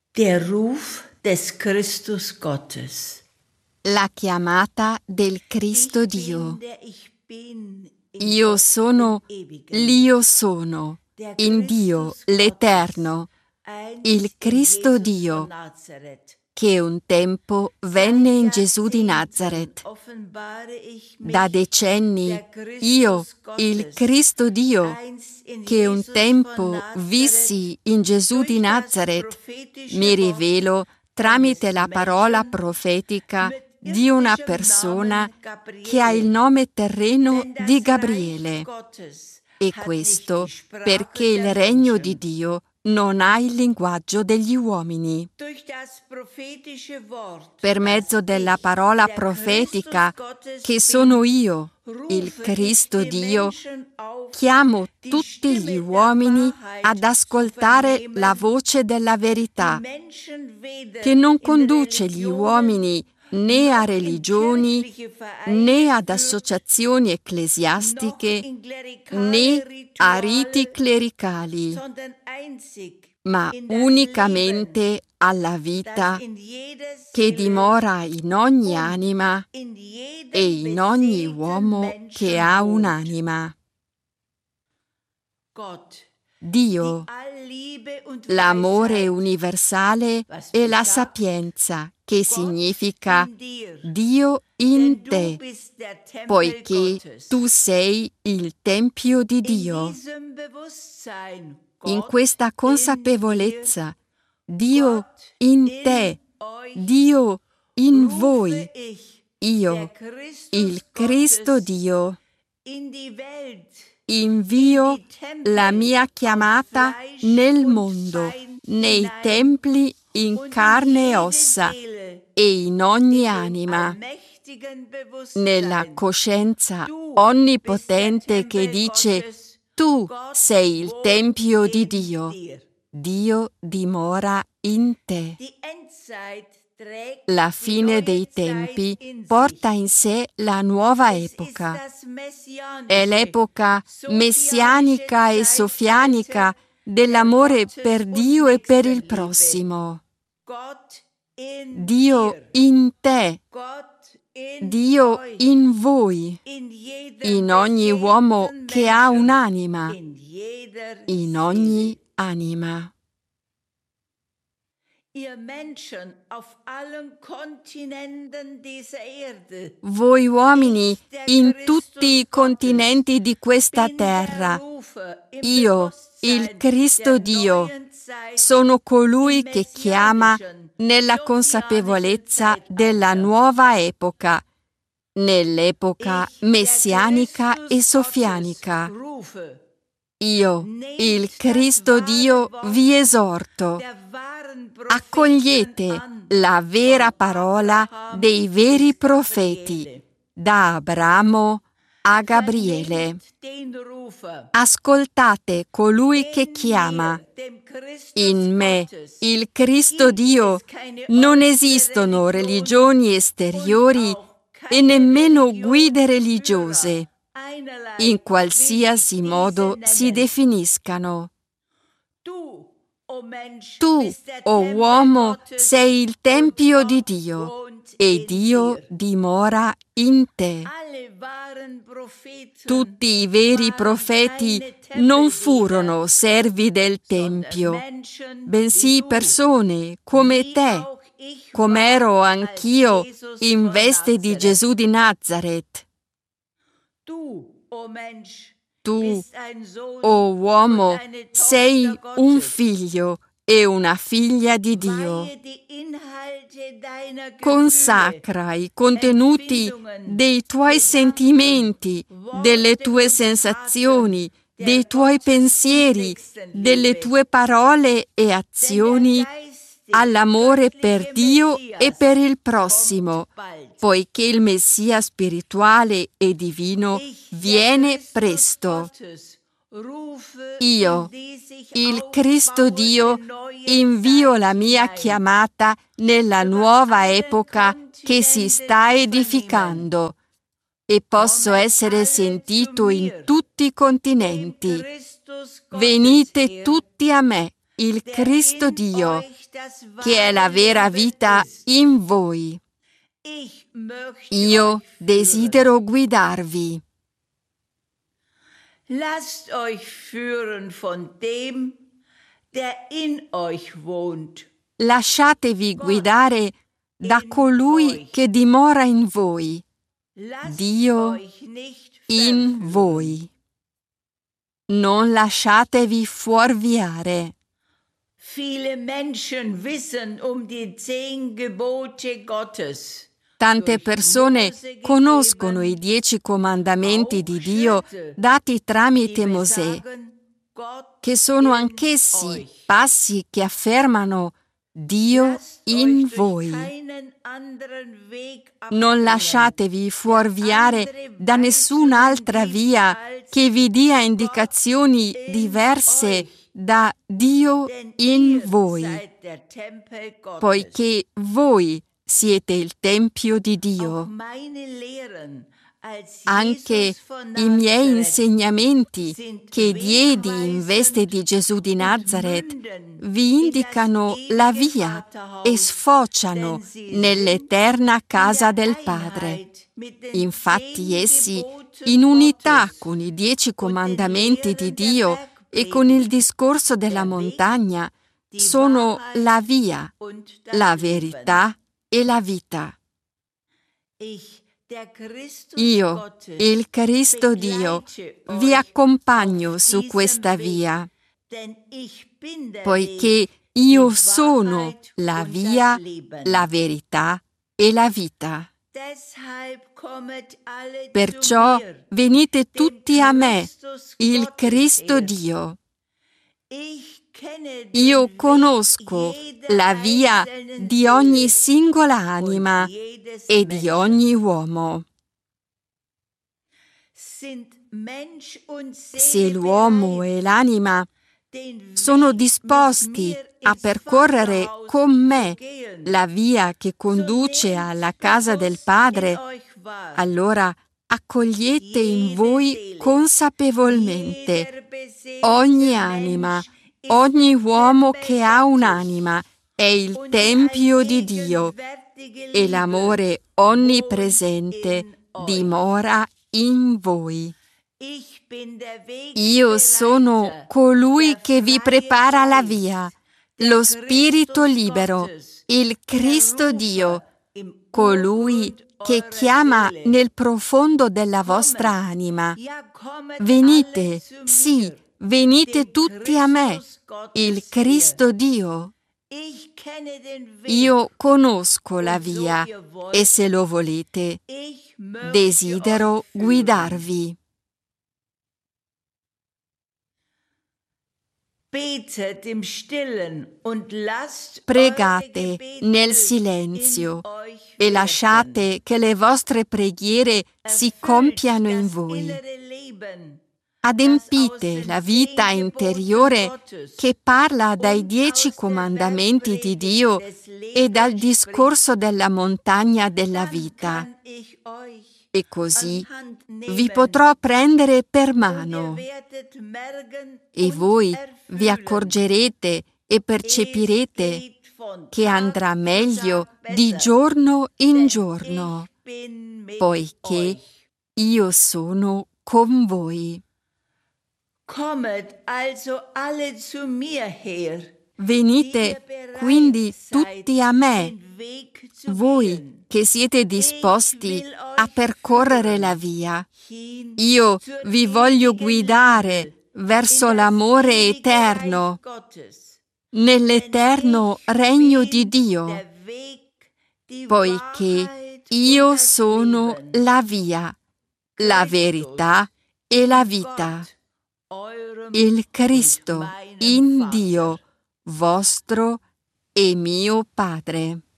Der Ruf des Christus Gottes. La chiamata del Cristo Dio. Der ich bin, in Io Gott, sono dem Ewigen. l'Io sono, Der in Dio, Christus l'Eterno, Gottes, il einst Cristo in Jesus Dio, von Nazareth. che un tempo venne in Gesù di Nazaret. Offenbare ich mich, Da decenni der Christus io, Gottes, il Cristo Dio, einst in che un Jesus von tempo Nazareth, vissi in Gesù di durch das Nazaret, prophetische mi Wort rivelo tramite eines la parola Menschen profetica mit di una irdischem persona Namen che ha il Gabriele. nome terreno Denn das di Reich Gabriele. Gottes E hat questo nicht die Sprache perché il der regno di Menschen. Dio non ha il linguaggio degli uomini. Durch das prophetische Wort, Per mezzo das della ich, parola der profetica, Christus Gottes che bin, sono io, il rufe Cristo ich die Dio, Menschen auf, chiamo die tutti gli Stimme uomini der Wahrheit ad zu ascoltare vernehmen, la voce della die verità, Menschen weder che non in conduce gli Religionen uomini né a noch in religioni, kirchliche né Vereine ad führt, associazioni noch ecclesiastiche, in né klerikale a riti Rituale, clericali, sondern einzig ma in das Leben, unicamente alla das vita in jeder che Seele dimora in ogni und anima in e jedem in ogni beseelten uomo che Menschen ha wohnt. un'anima. Gott, Dio, die Allliebe und l'amore Weisheit, universale was e la besagt, sapienza, che Gott significa in dir, Dio in denn du te, bist der Tempel poiché Gottes. tu sei il Tempio di In Dio. diesem Bewusstsein, In Gott questa in dir, consapevolezza, Dio Gott in in te, euch, Dio in rufe voi, ich, io, der Christus il Cristo Gottes, Dio, in die Welt, invio in die Tempel la mia aus chiamata Fleisch nel und mondo, Bein nei hinein templi in und in carne e jede ossa Seele, e in ogni in dem anima, allmächtigen nella Bewusstsein, coscienza du bist der onnipotente che Tempel dice: Gottes, tu Gott sei il wohnt Tempio di in Dio, dir. Dio dimora in te. Die Endzeit trägt La die fine neue dei Zeit tempi in porta sich. in sé la nuova Es ist epoca. das È messianische, l'epoca sofianische messianica e sofianica Zeitalter der dell'amore Gottes- per und Dio e per il Nächstenliebe. prossimo. Gott in Dio dir, in te, Gott in Dio euch, in voi, in jedem in ogni uomo beseelten che ha Menschen, un'anima, in jeder in Seele. ogni anima. Ihr Menschen auf allen Kontinenten dieser Erde, Voi uomini ich, der in Christus tutti i Gottes, continenti di questa bin der terra, Rufer im io, il Bewusstsein Cristo der Dio, neuen Zeit, sono colui im che chiama messianischen, nella sofianischen consapevolezza della Zeitalter. nuova epoca, nell'epoca Ich, der messianica Christus e sofianica. Gottes, rufe, Io, nehmt il das Cristo wahre Dio, Wort vi esorto. der wahren Propheten Accogliete an, la vera von parola Abraham dei veri bis profeti, Gabriele. da Abramo a Gabriele. Vernehmt den Rufer. Ascoltate colui che In chiama. mir, dem Christus In me, Gottes, il Cristo gibt Dio, es keine non äußere esistono Religion religioni und esteriori auch e keine nemmeno Religionsführer, guide religiose, einerlei in qualsiasi will ich modo diese si nennen. definiscano. Du, o Mensch, Tu, bist der o Tempel uomo, Gottes sei il Tempio und di Gott Dio wohnt e in Dio dir. dimora in te. Alle wahren Propheten Tutti i veri waren profeti keine non Tempeldiener, furono servi del sondern Tempio, Menschen wie bensì du, persone come wie te, auch ich com'ero war, anch'io als Jesus in von veste di Nazareth. Gesù di Nazaret. Du, o Mensch, Tu, bist ein Sohn o und uomo, eine sei Tochter un Gottes. figlio e una figlia di Dio. Weihe die Inhalte deiner Gefühle, Consacra i contenuti Empfindungen, dei tuoi Gedanken, sentimenti, delle Worte tue und sensazioni, Taten der dei tuoi Gottes- und pensieri, delle Nächstenliebe. tue parole e Denn der azioni geistig all'amore per göttliche Dio Messias e per il prossimo, kommt bald. poiché il Messia spirituale e divino Ich, der viene Christus presto. Gottes, rufe Io, in die sich il Cristo aufbauende Dio, neue invio Zeit la mia hinein. chiamata nella Über nuova alle epoca che si Kontinente sta zu edificando e posso Kommet essere alle sentito zu in mir, tutti i dem continenti. Christus Gottes Venite her, tutti a me, il der Cristo in Dio, euch che è la vera vita in voi. Io desidero guidarvi. Lasst euch führen von dem, der in euch wohnt. Lasciatevi guidare da colui che dimora in voi, Dio in voi. Non lasciatevi fuorviare. Viele Menschen wissen die 10 Gebote Gottes. Tante persone conoscono i 10 comandamenti di Dio dati tramite Mosè, che sono anch'essi passi che affermano Dio in voi. Non lasciatevi fuorviare da nessun'altra via che vi dia indicazioni diverse da Dio in voi, poiché voi siete il Tempio di Dio. Anche i miei insegnamenti che diedi in veste di Gesù di Nazaret vi indicano la via e sfociano nell'eterna casa del Padre. Infatti essi, in unità con i 10 comandamenti di Dio e con il discorso della montagna, sono la via, la verità e la vita. Io, il Cristo Dio, vi accompagno su questa via, poiché io sono la via, la verità e la vita. Perciò venite tutti a me, il Cristo Dio. Io conosco la via di ogni singola anima e di ogni uomo. Se l'uomo e l'anima sono disposti a percorrere con me la via che conduce alla casa del Padre, allora accogliete in voi consapevolmente ogni anima. Ogni uomo che ha un'anima è il Tempio di Dio e l'amore onnipresente dimora in voi. Io sono colui che vi prepara la via, lo Spirito libero, il Cristo Dio, colui che chiama nel profondo della vostra anima. Venite, sì, venite tutti a me, il Cristo Dio. Io conosco la via e se lo volete, desidero guidarvi. Pregate nel silenzio e lasciate che le vostre preghiere si compiano in voi. Adempite la vita interiore che parla dai 10 comandamenti di Dio e dal discorso della montagna della vita. E così vi potrò prendere per mano e voi vi accorgerete e percepirete che andrà meglio di giorno in giorno, poiché io sono con voi. Venite quindi tutti a me, voi che siete disposti a percorrere la via. Io vi voglio guidare verso l'amore eterno, nell'eterno regno di Dio, poiché io sono la via, la verità e la vita. Il Cristo in Dio, vostro e mio Padre.